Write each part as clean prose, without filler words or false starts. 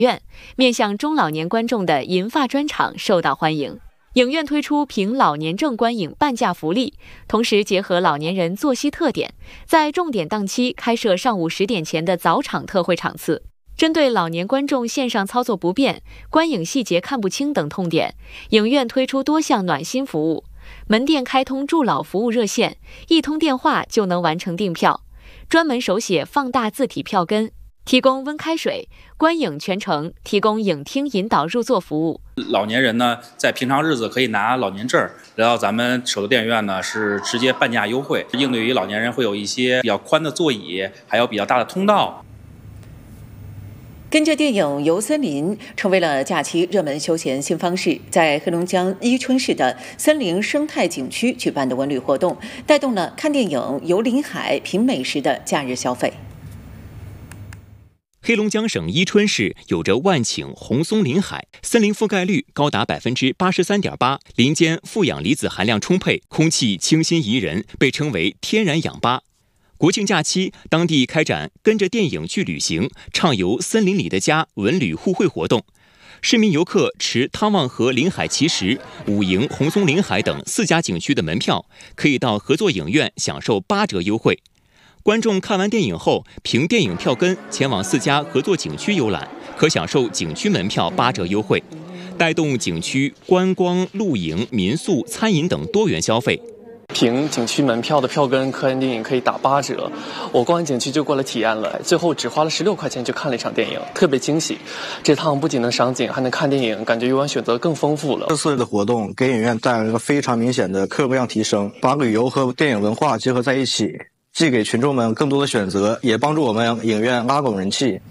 院，面向中老年观众的银发专场受到欢迎。影院推出凭老年证观影半价福利，同时结合老年人作息特点，在重点档期开设上午10点前的早场特惠场次。针对老年观众线上操作不便、观影细节看不清等痛点，影院推出多项暖心服务。门店开通助老服务热线，一通电话就能完成订票，专门手写放大字体票根，提供温开水，观影全程提供影厅引导入座服务。 老年人呢，在平常日子可以拿老年证来到咱们首都电影院呢，是直接半价优惠，应对于老年人会有一些比较宽的座椅，还有比较大的通道。 跟着电影游森林成为了假期热门休闲新方式，在黑龙江伊春市的森林生态景区举办的文旅活动，带动了看电影、游临海、品美食的假日消费。 黑龙江省伊春市有着万顷红松林海，森林覆盖率高达83.8%，林间负氧离子含量充沛，空气清新宜人，被称为天然氧吧。国庆假期，当地开展跟着电影去旅行、畅游森林里的家文旅互惠活动。市民游客持汤旺河临海奇石、武营红松林海等4家景区的门票，可以到合作影院享受8折优惠。观众看完电影后，凭电影票根前往4家合作景区游览，可享受景区门票8折优惠，带动景区观光、露营、民宿、餐饮等多元消费。 凭景区门票的票根，看电影可以打8折。我逛完景区就过来体验了，最后只花了16块钱就看了一场电影，特别惊喜。这趟不仅能赏景，还能看电影，感觉游玩选择更丰富了。 这次的活动给影院带来了非常明显的客流量提升，把旅游和电影文化结合在一起，既给群众们更多的选择，也帮助我们影院拉拢人气。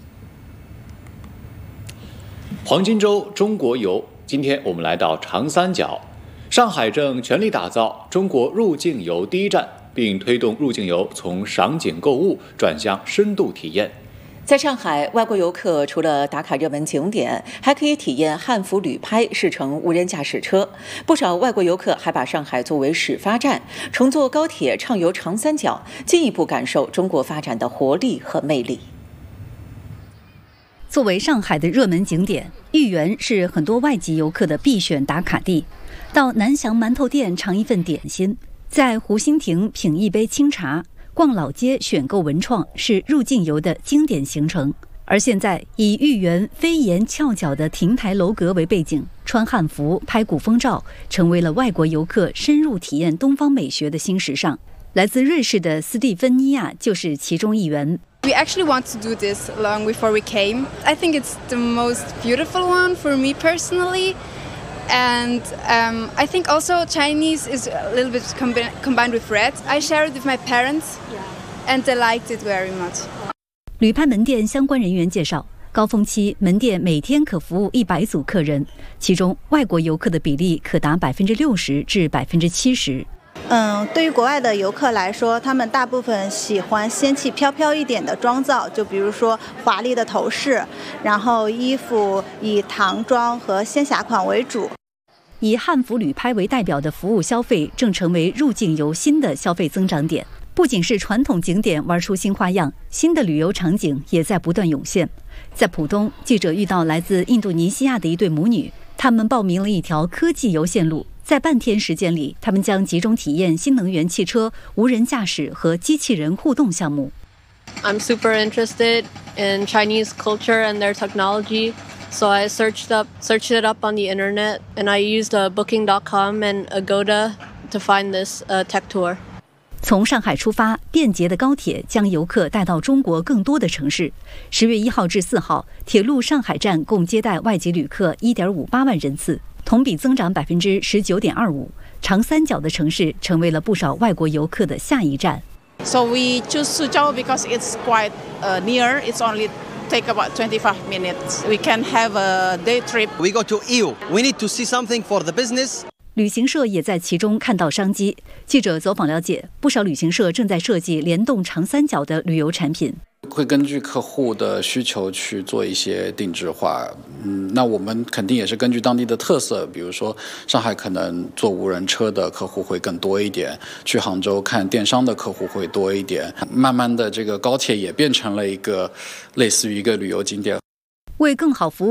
黄金周中国游，今天我们来到长三角。上海正全力打造中国入境游第一站，并推动入境游从赏景购物转向深度体验。 在上海，外国游客除了打卡热门景点，还可以体验汉服旅拍、试乘无人驾驶车。不少外国游客还把上海作为始发站，乘坐高铁畅游长三角，进一步感受中国发展的活力和魅力。 作为上海的热门景点，豫园是很多外籍游客的必选打卡地。到南翔馒头店尝一份点心，在湖心亭品一杯清茶，逛老街选购文创是入境游的经典行程。而现在以豫园飞檐翘角的亭台楼阁为背景，穿汉服拍古风照，成为了外国游客深入体验东方美学的新时尚。来自瑞士的斯蒂芬妮亚就是其中一员。 We actually want to do this long before we came. I think it's the most beautiful one for me personally. And I think also Chinese is a little bit combined with red. I share it with my parents, and they liked it very much. 旅拍门店相关人员介绍，高峰期门店每天可服务100组客人，其中外国游客的比例可达60%至70%。 对于国外的游客来说，他们大部分喜欢仙气飘飘一点的妆造，就比如说华丽的头饰，然后衣服以唐装和仙侠款为主。 以汉服旅拍为代表的服务消费正成为入境游新的消费增长点。不仅是传统景点玩出新花样，新的旅游场景也在不断涌现。在浦东，记者遇到来自印度尼西亚的一对母女，他们报名了一条科技游线路。在半天时间里，他们将集中体验新能源汽车、无人驾驶和机器人互动项目。 I'm super interested in Chinese culture and their technology, so I searched it up on the internet, and I used Booking.com and Agoda to find this tech tour. 从上海出发，便捷的高铁将游客带到中国更多的城市。10月1号至4号，铁路上海站共接待外籍旅客1.58万人次。同比增长19.25%，长三角的城市成为了不少外国游客的下一站。 So we choose Suzhou because it's quite near. It's only take about 25 minutes. We can have a day trip. We go to EU. We need to see something for the business. 旅行社也在其中看到商机。记者走访了解，不少旅行社正在设计联动长三角的旅游产品。 会根据客户的需求去做一些定制化，那我们肯定也是根据当地的特色，比如说上海可能做无人车的客户会更多一点，去杭州看电商的客户会多一点，慢慢的这个高铁也变成了一个类似于一个旅游景点。 为更好服务